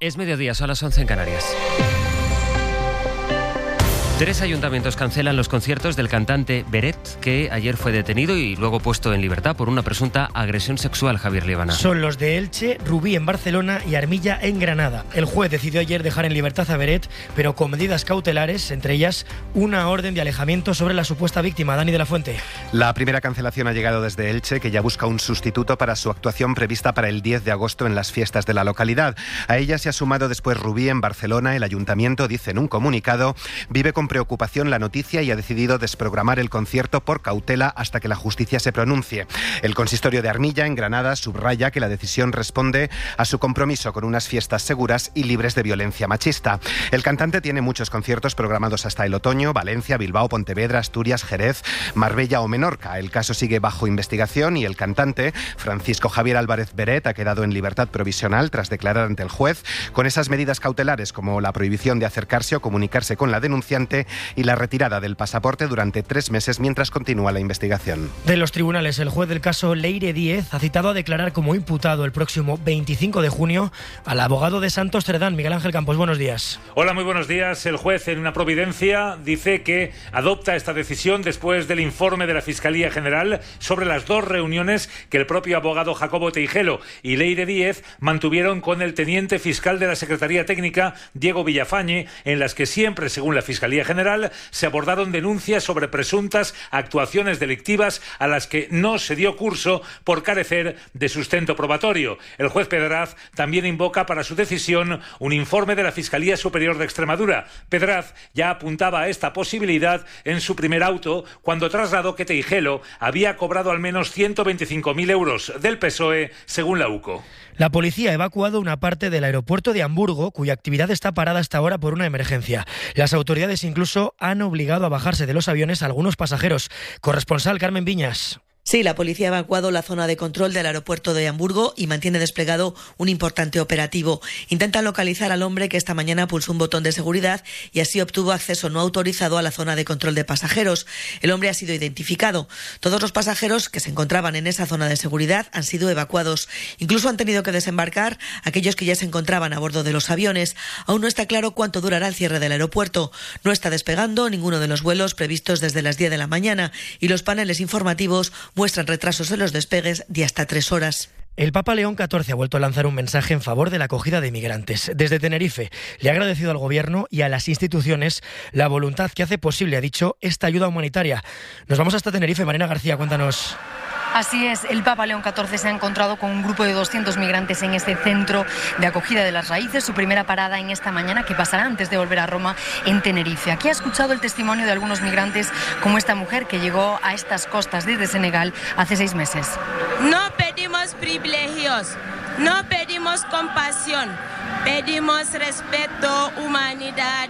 Es mediodía, son las 11 en Canarias. 3 ayuntamientos cancelan los conciertos del cantante Beret, que ayer fue detenido y luego puesto en libertad por una presunta agresión sexual, Javier Líbana. Son los de Elche, Rubí en Barcelona y Armilla en Granada. El juez decidió ayer dejar en libertad a Beret, pero con medidas cautelares, entre ellas una orden de alejamiento sobre la supuesta víctima, Dani de la Fuente. La primera cancelación ha llegado desde Elche, que ya busca un sustituto para su actuación prevista para el 10 de agosto en las fiestas de la localidad. A ella se ha sumado después Rubí en Barcelona. El ayuntamiento dice en un comunicado: vive con preocupación la noticia y ha decidido desprogramar el concierto por cautela hasta que la justicia se pronuncie. El consistorio de Armilla, en Granada, subraya que la decisión responde a su compromiso con unas fiestas seguras y libres de violencia machista. El cantante tiene muchos conciertos programados hasta el otoño: Valencia, Bilbao, Pontevedra, Asturias, Jerez, Marbella o Menorca. El caso sigue bajo investigación y el cantante, Francisco Javier Álvarez Beret, ha quedado en libertad provisional tras declarar ante el juez, con esas medidas cautelares como la prohibición de acercarse o comunicarse con la denunciante y la retirada del pasaporte durante 3 meses mientras continúa la investigación. De los tribunales, el juez del caso Leire Díez ha citado a declarar como imputado el próximo 25 de junio al abogado de Santos Cerdán, Miguel Ángel Campos. Buenos días. Hola, muy buenos días. El juez, en una providencia, dice que adopta esta decisión después del informe de la Fiscalía General sobre las 2 reuniones que el propio abogado Jacobo Teijelo y Leire Díez mantuvieron con el teniente fiscal de la Secretaría Técnica, Diego Villafañe, en las que siempre, según la Fiscalía General, se abordaron denuncias sobre presuntas actuaciones delictivas a las que no se dio curso por carecer de sustento probatorio. El juez Pedraz también invoca para su decisión un informe de la Fiscalía Superior de Extremadura. Pedraz ya apuntaba a esta posibilidad en su primer auto cuando trasladó que Teijelo había cobrado al menos 125.000 euros del PSOE, según la UCO. La policía ha evacuado una parte del aeropuerto de Hamburgo, cuya actividad está parada hasta ahora por una emergencia. Las autoridades incluso han obligado a bajarse de los aviones a algunos pasajeros. Corresponsal Carmen Viñas. Sí, la policía ha evacuado la zona de control del aeropuerto de Hamburgo y mantiene desplegado un importante operativo. Intentan localizar al hombre que esta mañana pulsó un botón de seguridad y así obtuvo acceso no autorizado a la zona de control de pasajeros. El hombre ha sido identificado. Todos los pasajeros que se encontraban en esa zona de seguridad han sido evacuados. Incluso han tenido que desembarcar aquellos que ya se encontraban a bordo de los aviones. Aún no está claro cuánto durará el cierre del aeropuerto. No está despegando ninguno de los vuelos previstos desde las 10 de la mañana y los paneles informativos muestran retrasos en los despegues de hasta 3 horas. El Papa León XIV ha vuelto a lanzar un mensaje en favor de la acogida de inmigrantes. Desde Tenerife le ha agradecido al Gobierno y a las instituciones la voluntad que hace posible, ha dicho, esta ayuda humanitaria. Nos vamos hasta Tenerife. Marina García, cuéntanos. Así es, el Papa León XIV se ha encontrado con un grupo de 200 migrantes en este centro de acogida de las raíces, su primera parada en esta mañana, que pasará antes de volver a Roma, en Tenerife. Aquí ha escuchado el testimonio de algunos migrantes, como esta mujer que llegó a estas costas desde Senegal hace 6 meses. No pedimos privilegios, no pedimos compasión, pedimos respeto, humanidad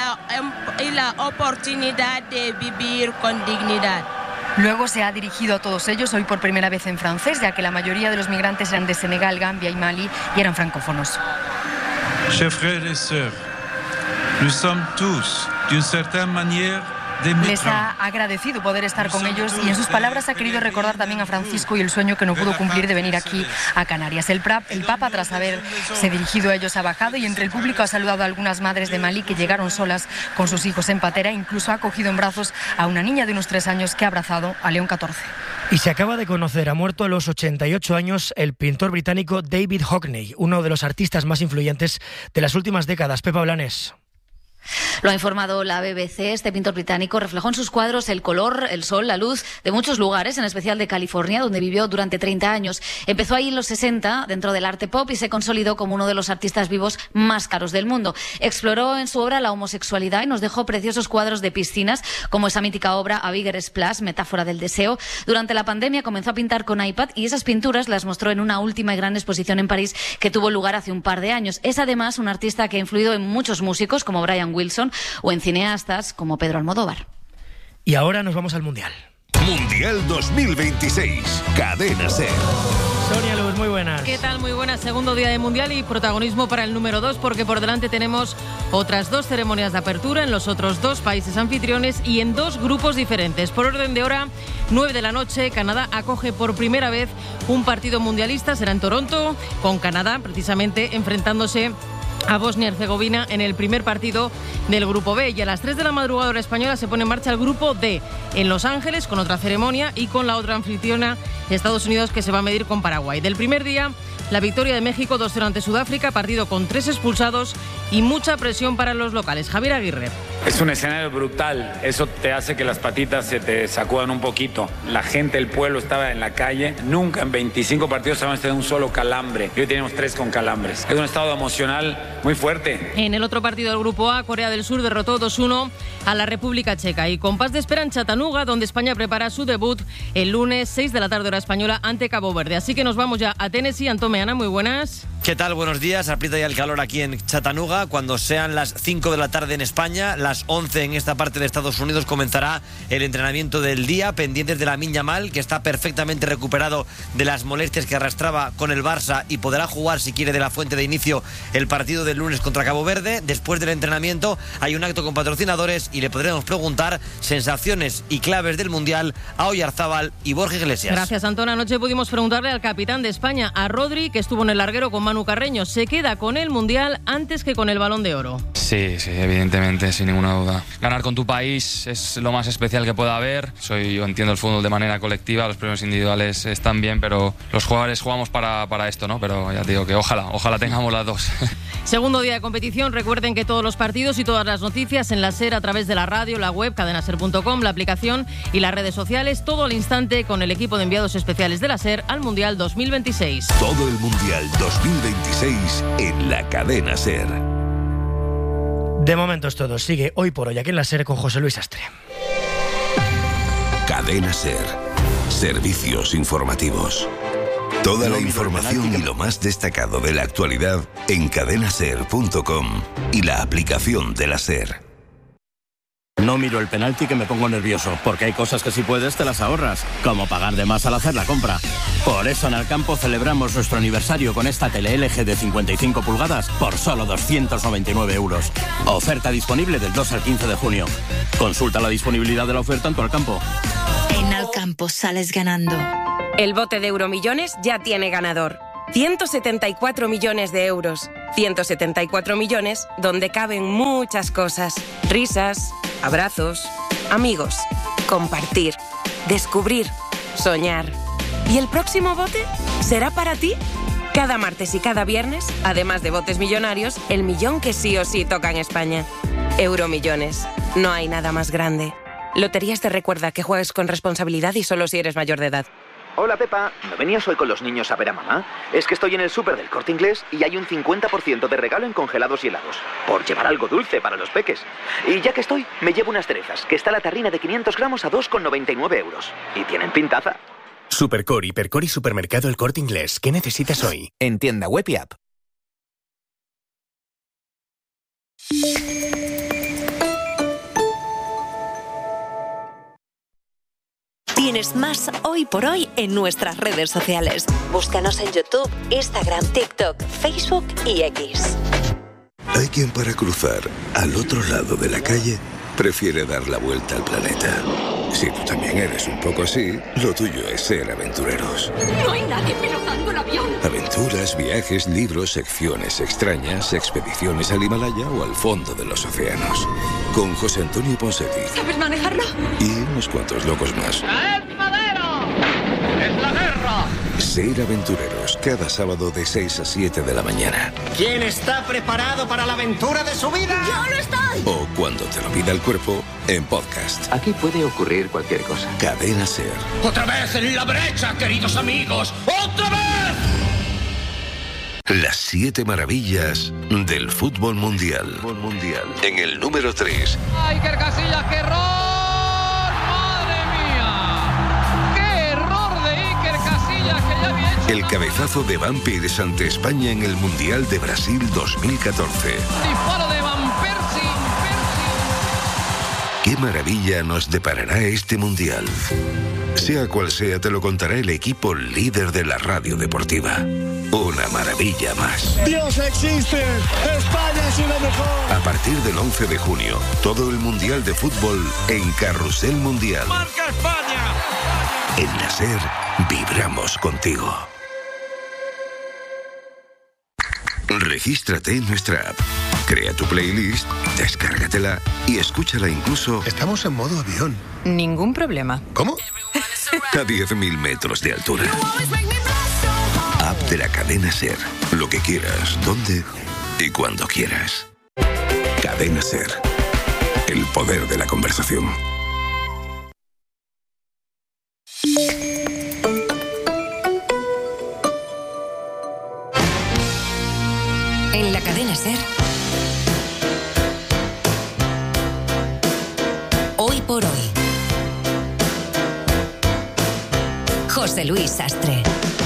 y la oportunidad de vivir con dignidad. Luego se ha dirigido a todos ellos, hoy por primera vez en francés, ya que la mayoría de los migrantes eran de Senegal, Gambia y Mali y eran francófonos. Chers frères et sœurs, nous sommes tous, d'une certaine manière, les ha agradecido poder estar con ellos y en sus palabras ha querido recordar también a Francisco y el sueño que no pudo cumplir de venir aquí a Canarias. El Papa, tras haberse dirigido a ellos, ha bajado y entre el público ha saludado a algunas madres de Malí que llegaron solas con sus hijos en patera. Incluso ha cogido en brazos a una niña de unos 3 años que ha abrazado a León XIV. Y se acaba de conocer, ha muerto a los 88 años el pintor británico David Hockney, uno de los artistas más influyentes de las últimas décadas. Pepa Blanes. Lo ha informado la BBC. Este pintor británico reflejó en sus cuadros el color, el sol, la luz de muchos lugares, en especial de California, donde vivió durante 30 años. Empezó ahí en los 60 dentro del arte pop y se consolidó como uno de los artistas vivos más caros del mundo. Exploró en su obra la homosexualidad y nos dejó preciosos cuadros de piscinas, como esa mítica obra A Bigger Splash, metáfora del deseo. Durante la pandemia comenzó a pintar con iPad y esas pinturas las mostró en una última y gran exposición en París que tuvo lugar hace un par de años. Es además un artista que ha influido en muchos músicos como Brian Wilson o en cineastas como Pedro Almodóvar. Y ahora nos vamos al Mundial. Mundial 2026, Cadena SER. Sonia Luz, muy buenas. ¿Qué tal? Muy buenas. Segundo día de Mundial y protagonismo para el número 2 porque por delante tenemos otras 2 ceremonias de apertura en los otros 2 países anfitriones y en 2 grupos diferentes. Por orden de hora, 9 de la noche, Canadá acoge por primera vez un partido mundialista. Será en Toronto, con Canadá precisamente enfrentándose a Bosnia-Herzegovina en el primer partido del Grupo B. Y a las 3 de la madrugada hora española se pone en marcha el Grupo D en Los Ángeles con otra ceremonia y con la otra anfitriona, Estados Unidos, que se va a medir con Paraguay. Del primer día, la victoria de México 2-0 ante Sudáfrica, partido con 3 expulsados y mucha presión para los locales. Javier Aguirre. Es un escenario brutal, eso te hace que las patitas se te sacudan un poquito. La gente, el pueblo estaba en la calle, nunca en 25 partidos habíamos tenido un solo calambre. Hoy tenemos 3 con calambres. Es un estado emocional muy fuerte. En el otro partido del Grupo A, Corea del Sur derrotó 2-1 a la República Checa y con paz de espera en Chattanooga, donde España prepara su debut el lunes 6 de la tarde hora española ante Cabo Verde. Así que nos vamos ya a Tennessee. Antón Meana, muy buenas. ¿Qué tal? Buenos días. Aprieta ya el calor aquí en Chattanooga. Cuando sean las 5 de la tarde en España, las 11 en esta parte de Estados Unidos, comenzará el entrenamiento del día, pendientes de Lamine Yamal, que está perfectamente recuperado de las molestias que arrastraba con el Barça y podrá jugar, si quiere, de la fuente de inicio el partido del lunes contra Cabo Verde. Después del entrenamiento hay un acto con patrocinadores y le podremos preguntar sensaciones y claves del Mundial a Oyarzábal y Borja Iglesias. Gracias, Antón. Anoche pudimos preguntarle al capitán de España, a Rodri, que estuvo en el larguero con Manu Carreño. ¿Se queda con el Mundial antes que con el Balón de Oro? Sí, evidentemente, sin ninguna duda. Ganar con tu país es lo más especial que pueda haber. Yo entiendo el fútbol de manera colectiva, los premios individuales están bien, pero los jugadores jugamos para esto, ¿no? Pero ya te digo que ojalá tengamos las dos. Segundo día de competición. Recuerden que todos los partidos y todas las noticias en la SER a través de la radio, la web, cadenaser.com, la aplicación y las redes sociales, todo al instante con el equipo de enviados especiales de la SER al Mundial 2026. Todo el Mundial 2026 en la cadena SER. De momento es todo. Sigue Hoy por Hoy aquí en la SER con José Luis Astre. Cadena SER. Servicios informativos. Toda la información y lo más destacado de la actualidad en cadenaser.com y la aplicación de la SER. No miro el penalti que me pongo nervioso, porque hay cosas que si puedes te las ahorras, como pagar de más al hacer la compra. Por eso en Alcampo celebramos nuestro aniversario con esta tele LG de 55 pulgadas por solo 299 euros. Oferta disponible del 2 al 15 de junio. Consulta la disponibilidad de la oferta en tu Alcampo. En Alcampo sales ganando. El bote de Euromillones ya tiene ganador. 174 millones de euros. 174 millones donde caben muchas cosas. Risas, abrazos, amigos, compartir, descubrir, soñar. ¿Y el próximo bote será para ti? Cada martes y cada viernes, además de botes millonarios, el millón que sí o sí toca en España. Euromillones. No hay nada más grande. Loterías te recuerda que juegues con responsabilidad y solo si eres mayor de edad. Hola Pepa, ¿no venías hoy con los niños a ver a mamá? Es que estoy en el súper del Corte Inglés y hay un 50% de regalo en congelados y helados. Por llevar algo dulce para los peques. Y ya que estoy, me llevo unas cerezas, que está la tarrina de 500 gramos a 2,99 euros. Y tienen pintaza. Supercor, Hipercor y Supermercado El Corte Inglés. ¿Qué necesitas hoy? En tienda web y app. Tienes más Hoy por Hoy en nuestras redes sociales. Búscanos en YouTube, Instagram, TikTok, Facebook y X. Hay quien para cruzar al otro lado de la calle prefiere dar la vuelta al planeta. Si tú también eres un poco así, lo tuyo es ser aventureros. No hay nadie pilotando el avión. Aventuras, viajes, libros, secciones extrañas, expediciones al Himalaya o al fondo de los océanos. Con José Antonio Ponseti. ¿Sabes manejarlo? Y unos cuantos locos más. ¡Es madero! ¡Es la guerra! Ser aventureros, cada sábado de 6 a 7 de la mañana. ¿Quién está preparado para la aventura de su vida? ¡Yo lo estoy! O cuando te lo pida el cuerpo, en podcast. Aquí puede ocurrir cualquier cosa. Cadena SER. ¡Otra vez en la brecha, queridos amigos! ¡Otra vez! Las 7 maravillas del fútbol mundial. En el número 3. ¡Iker Casillas, qué error! ¡Madre mía! ¡Qué error de Iker Casillas que ya había hecho! El cabezazo de Van Persie ante España en el Mundial de Brasil 2014. ¡Disparo de Van Persie! ¡Qué maravilla nos deparará este Mundial! Sea cual sea, te lo contará el equipo líder de la radio deportiva. Una maravilla más. ¡Dios existe! ¡España es lo mejor! A partir del 11 de junio, todo el Mundial de Fútbol en Carrusel Mundial. ¡Marca España! En la SER, vibramos contigo. Regístrate en nuestra app. Crea tu playlist, descárgatela y escúchala incluso... Estamos en modo avión. Ningún problema. ¿Cómo? A 10.000 metros de altura. App de la cadena SER. Lo que quieras, donde y cuando quieras. Cadena SER. El poder de la conversación. En la cadena SER. Hoy por hoy. José Luis Sastre.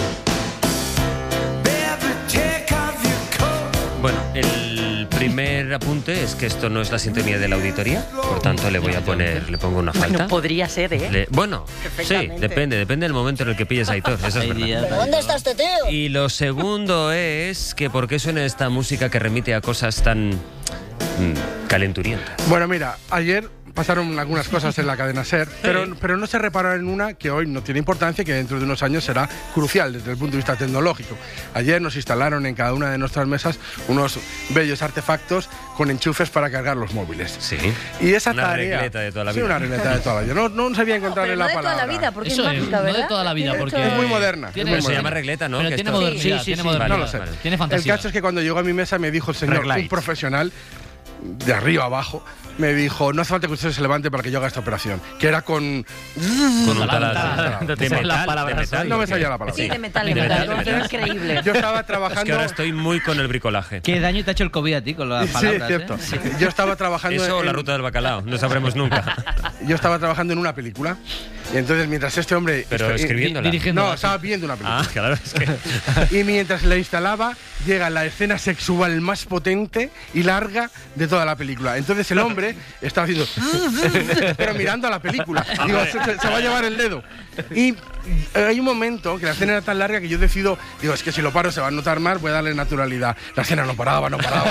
Bueno, el primer apunte es que esto no es la sintonía de la auditoría, por tanto le pongo una falta. Bueno, podría ser, ¿eh? Sí, depende del momento en el que pilles a Aitor, eso es verdad. ¿Pero dónde está este tío? Y lo segundo es que ¿por qué suena esta música que remite a cosas tan calenturientas? Bueno, mira, ayer pasaron algunas cosas en la cadena SER, pero no se repararon en una que hoy no tiene importancia y que dentro de unos años será crucial desde el punto de vista tecnológico. Ayer nos instalaron en cada una de nuestras mesas unos bellos artefactos con enchufes para cargar los móviles. Sí. Y esa una tarea... regleta de toda la vida. Sí, una regleta de toda la vida. No sabía encontrarle la palabra. No de toda la vida, porque eso es mágica, ¿verdad? No de toda la vida, porque... Es muy moderna. Pero se llama regleta, ¿no? Pero tiene modernidad, tiene modernidad. No lo sé. Tiene fantasía. El caso es que cuando llegó a mi mesa me dijo el señor, un profesional, de arriba abajo, me dijo, no hace falta que usted se levante para que yo haga esta operación, que era con un taladro de metal. No me salía la palabra. Sí, de metal. Increíble. Yo estaba trabajando... Es que ahora estoy muy con el bricolaje. ¿Qué daño te ha hecho el COVID a ti con las palabras? Sí, cierto. Yo estaba trabajando... Eso o la ruta del bacalao, no sabremos nunca. Yo estaba trabajando en una película y entonces mientras este hombre... Pero escribiéndola. No, estaba viendo una película. Ah, claro, es que... Y mientras la instalaba, llega la escena sexual más potente y larga de toda la película. Entonces el hombre estaba haciendo... pero mirando a la película. Digo, se va a llevar el dedo. Y hay un momento que la escena era tan larga que yo decido, digo, es que si lo paro se va a notar más, voy a darle naturalidad. La escena no paraba.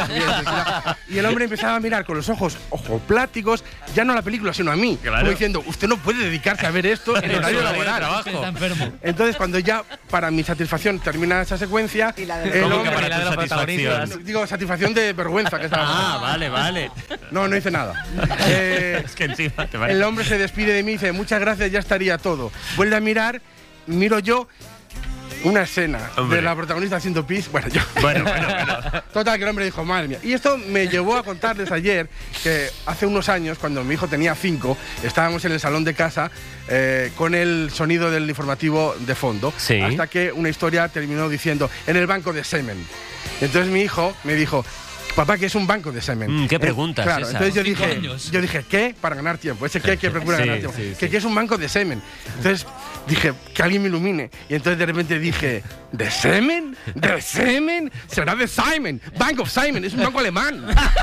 Y el hombre empezaba a mirar con los ojos ojopláticos, ya no a la película, sino a mí. Claro. Como diciendo, usted no puede dedicarse a ver esto en horario laboral. Está enfermo. Entonces, cuando ya, para mi satisfacción, termina esa secuencia... ¿Cómo que para tu satisfacción? Digo, satisfacción de vergüenza que estaba... Ah, vale. No hice nada. Es que encima te el hombre se despide de mí y dice, muchas gracias, ya estaría todo. Vuelve a mirar, miro yo una escena de la protagonista haciendo pis. Bueno. Total, que el hombre dijo, madre mía. Y esto me llevó a contarles ayer que hace unos años, cuando mi hijo tenía 5, estábamos en el salón de casa con el sonido del informativo de fondo, hasta que una historia terminó diciendo, en el banco de semen. Entonces mi hijo me dijo, papá, que es un banco de semen. ¿Qué preguntas? Claro, entonces yo dije, ¿qué? Para ganar tiempo. Ese ¿qué? Que procura ganar tiempo. Que es un banco de semen. Entonces dije, que alguien me ilumine. Y entonces de repente dije, ¿de semen? ¿De semen? Será de Simon. Bank of Simon. Es un banco alemán.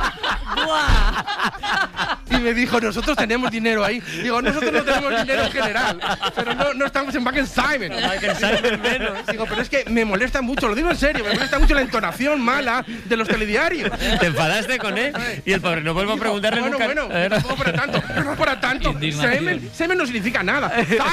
Y me dijo, nosotros tenemos dinero ahí. Digo, nosotros no tenemos dinero en general. Pero no estamos en Bank of Simon. Digo, pero es que me molesta mucho, lo digo en serio, me molesta mucho la entonación mala de los telediarios. ¿Te enfadaste con él? Y el pobre no vuelvo a preguntarle nunca. Bueno, no para tanto, no para tanto. Semen no significa nada.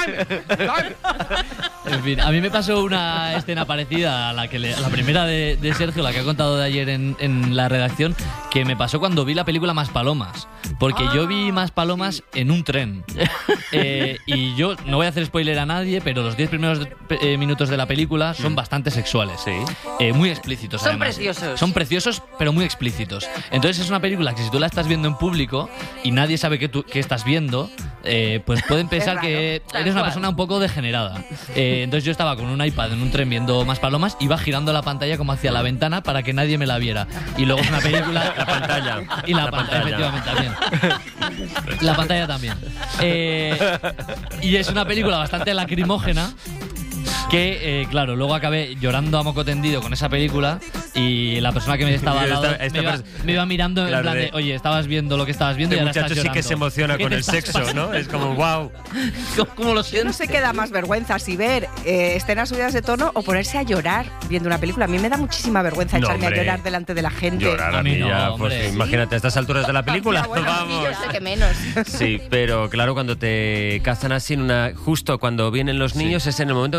En fin, a mí me pasó una escena parecida a la primera de Sergio, la que ha contado de ayer en la redacción, que me pasó cuando vi la película Maspalomas. Porque yo vi Maspalomas en un tren. Y yo no voy a hacer spoiler a nadie, pero los 10 primeros minutos de la película son bastante sexuales. Muy explícitos. Son preciosos. Son preciosos, pero muy explícitos. Entonces es una película que si tú la estás viendo en público y nadie sabe qué estás viendo, pues pueden pensar que eres una persona un poco degenerada. Entonces yo estaba con un iPad en un tren viendo Maspalomas, iba girando la pantalla como hacia la ventana para que nadie me la viera. Y luego es una película... La pantalla. Y la pantalla, efectivamente, también. La pantalla también. Y es una película bastante lacrimógena que, claro, luego acabé llorando a moco tendido con esa película y la persona que me estaba al lado me iba mirando en plan de, oye, estabas viendo lo que estabas viendo y ahora estás llorando. Sí que se emociona con el sexo, ¿no? Es como, wow. ¿Cómo lo siento? No sé qué da más vergüenza, si ver escenas subidas de tono o ponerse a llorar viendo una película. A mí me da muchísima vergüenza echarme a llorar delante de la gente. Llorar a mí ya, pues imagínate, a estas alturas de la película. Bueno, vamos. yo sé que menos. Sí, pero claro, cuando te cazan así justo cuando vienen los niños es en el momento en que la película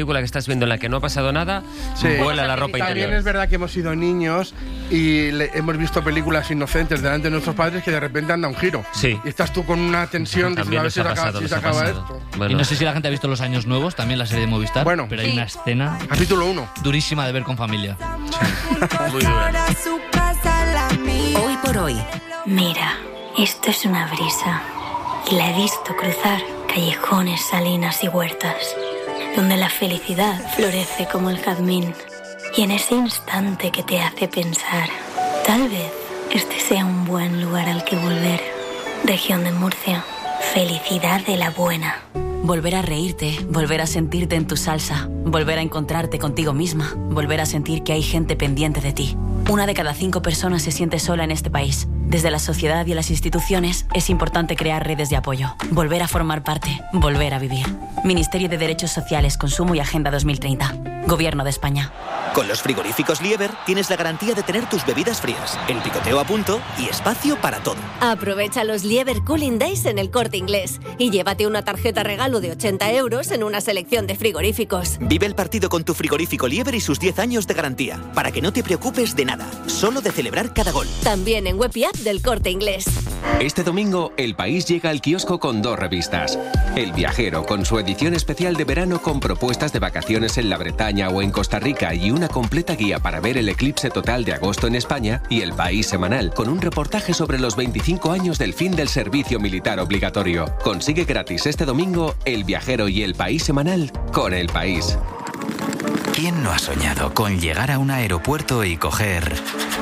película que estás viendo en la que no ha pasado nada, vuela la ropa interior. También es verdad que hemos sido niños y hemos visto películas inocentes delante de nuestros padres que de repente anda un giro. Sí. Y estás tú con una tensión que a ver si se acaba esto. Bueno. Y no sé si la gente ha visto Los Años Nuevos, también la serie de Movistar, pero hay una escena capítulo 1 durísima de ver con familia. Muy dura. Hoy por hoy. Mira, esto es una brisa. Y la he visto cruzar callejones, salinas y huertas, donde la felicidad florece como el jazmín. Y en ese instante que te hace pensar, tal vez este sea un buen lugar al que volver. Región de Murcia. Felicidad de la buena. Volver a reírte, volver a sentirte en tu salsa, volver a encontrarte contigo misma, volver a sentir que hay gente pendiente de ti. 1 de cada 5 personas se siente sola en este país. Desde la sociedad y las instituciones es importante crear redes de apoyo, volver a formar parte, volver a vivir. Ministerio de Derechos Sociales, Consumo y Agenda 2030. Gobierno de España. Con los frigoríficos Lieber tienes la garantía de tener tus bebidas frías, el picoteo a punto y espacio para todo. Aprovecha los Lieber Cooling Days en El Corte Inglés y llévate una tarjeta regalo de 80 euros en una selección de frigoríficos. Vive el partido con tu frigorífico Lieber y sus 10 años de garantía, para que no te preocupes de nada, solo de celebrar cada gol. También en web y app del Corte Inglés. Este domingo, El País llega al kiosco con 2 revistas. El Viajero, con su edición especial de verano con propuestas de vacaciones en la Bretaña o en Costa Rica y una completa guía para ver el eclipse total de agosto en España, y El País semanal, con un reportaje sobre los 25 años del fin del servicio militar obligatorio. Consigue gratis este domingo El Viajero y El País semanal con El País. ¿Quién no ha soñado con llegar a un aeropuerto y coger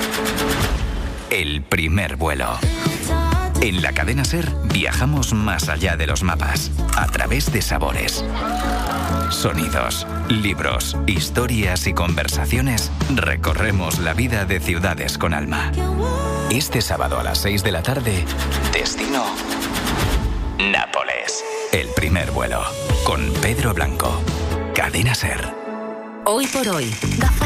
el primer vuelo? En la cadena SER viajamos más allá de los mapas, a través de sabores, sonidos, libros, historias y conversaciones. Recorremos la vida de ciudades con alma. Este sábado a las 6 de la tarde, destino Nápoles. El primer vuelo, con Pedro Blanco. Cadena SER. Hoy por hoy.